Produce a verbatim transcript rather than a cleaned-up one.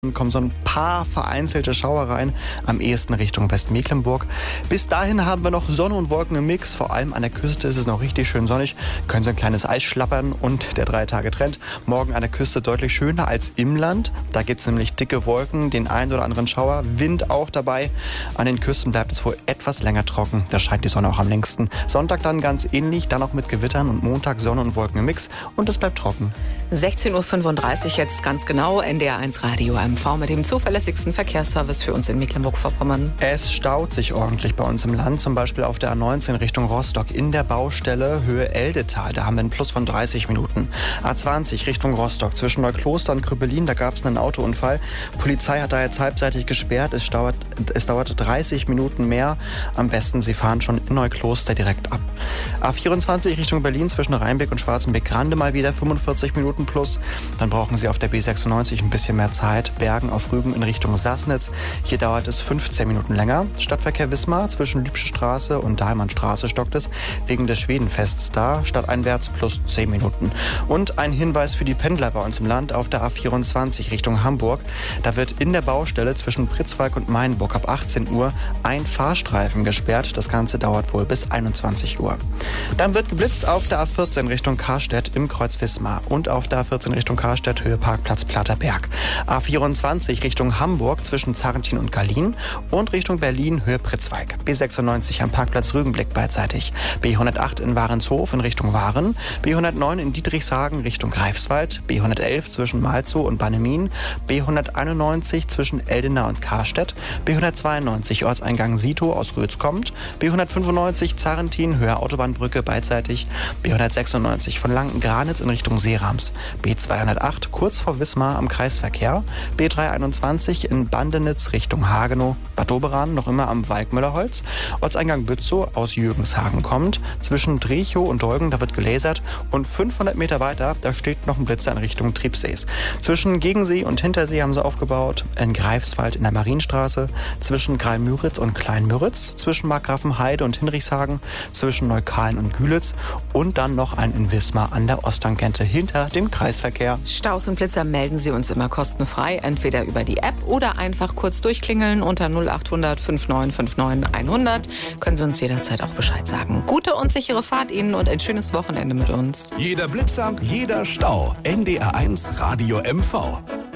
kommen so ein paar vereinzelte Schauer rein, am ehesten Richtung Westmecklenburg. Bis dahin haben wir noch Sonne und Wolken im Mix. Vor allem an der Küste ist es noch richtig schön sonnig. Können Sie ein kleines Eis schlappern und der Drei-Tage-Trend. Morgen an der Küste deutlich schöner als im Land. Da gibt es nämlich dicke Wolken, den einen oder anderen Schauer, Wind auch dabei. An den Küsten bleibt es wohl etwas länger trocken. Da scheint die Sonne auch am längsten. Sonntag dann ganz ähnlich, dann auch mit Gewittern und Montag Sonne und Wolken im Mix und es bleibt trocken. sechzehn Uhr fünfunddreißig jetzt ganz genau, N D R eins Radio M V mit dem zuverlässigsten Verkehrsservice für uns in Mecklenburg-Vorpommern. Es staut sich ordentlich bei uns im Land, zum Beispiel auf der A neunzehn Richtung Rostock in der Baustelle Höhe Eldetal. Da haben wir einen Plus von dreißig Minuten. A zwanzig Richtung Rostock zwischen Neukloster und Krüppelin, da gab es einen Autounfall. Polizei hat da jetzt halbseitig gesperrt. Es dauert, es dauert dreißig Minuten mehr. Am besten, Sie fahren schon in Neukloster direkt ab. A vierundzwanzig Richtung Berlin zwischen Rheinbeck und Schwarzenbeck-Grande mal wieder fünfundvierzig Minuten plus. Dann brauchen Sie auf der B sechsundneunzig ein bisschen mehr Zeit. Bergen auf Rügen in Richtung Sassnitz. Hier dauert es fünfzehn Minuten länger. Stadtverkehr Wismar zwischen Lübsche Straße und Dahlmannstraße stockt es wegen des Schwedenfests da. Stadteinwärts plus zehn Minuten. Und ein Hinweis für die Pendler bei uns im Land auf der A vierundzwanzig Richtung Hamburg. Da wird in der Baustelle zwischen Pritzwalk und Mainburg ab achtzehn Uhr ein Fahrstreifen gesperrt. Das Ganze dauert wohl bis einundzwanzig Uhr. Dann wird geblitzt auf der A vierzehn Richtung Karstedt im Kreuz Wismar und auf der A vierzehn Richtung Karstedt Höhe Parkplatz Platterberg. A vierundzwanzig Richtung Hamburg zwischen Zarrentin und Gallien und Richtung Berlin Höhe Pritzwalk. B sechsundneunzig am Parkplatz Rügenblick beidseitig. B hundertacht in Warenshof in Richtung Waren. B hundertneun in Dietrichshagen Richtung Greifswald. B hundertelf zwischen Malzow und Bannemin. B hunderteinundneunzig zwischen Eldena und Karstedt. B hundertzweiundneunzig Ortseingang Sito aus Rötz kommt. B hundertfünfundneunzig Zarrentin Höhe Autobahnbrücke beidseitig. B hundertsechsundneunzig von Langen-Granitz in Richtung Seerams. B zweihundertacht kurz vor Wismar am Kreisverkehr. B dreihunderteinundzwanzig in Bandenitz Richtung Hagenow. Bad Doberan noch immer am Walkmüllerholz. Ortseingang Bützow aus Jürgenshagen kommt. Zwischen Drechow und Dolgen, da wird gelasert. Und fünfhundert Meter weiter, da steht noch ein Blitzer in Richtung Triebsees. Zwischen Gegensee und Hintersee haben sie aufgebaut. In Greifswald in der Marienstraße. Zwischen Greilmüritz und Kleinmüritz. Zwischen Markgrafenheide und Hinrichshagen. Zwischen Neukalen und Gülitz. Und dann noch ein in Wismar an der Osttangente hinter dem Kreisverkehr. Staus und Blitzer melden Sie uns immer kostenfrei, entweder über die App oder einfach kurz durchklingeln unter null achthundert neunundfünfzig neunundfünfzig hundert. Können Sie uns jederzeit auch Bescheid sagen. Gute und sichere Fahrt Ihnen und ein schönes Wochenende mit uns. Jeder Blitzer, jeder Stau. N D R eins Radio M V.